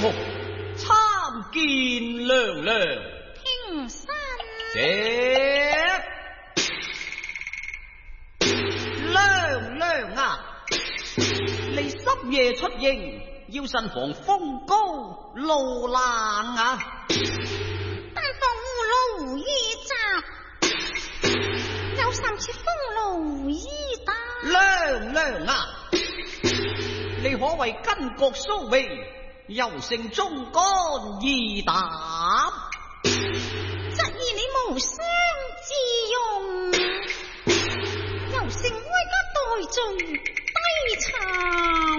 參見娘娘。 平身。 娘娘啊，你深夜出營，要慎防風高路冷啊！ 但防護路易襲，有甚切風路易打。 娘娘啊，你可謂巾幗蘇眉，柔勝忠肝義膽， 則以你無雙之用，柔勝哀家代罪低慘。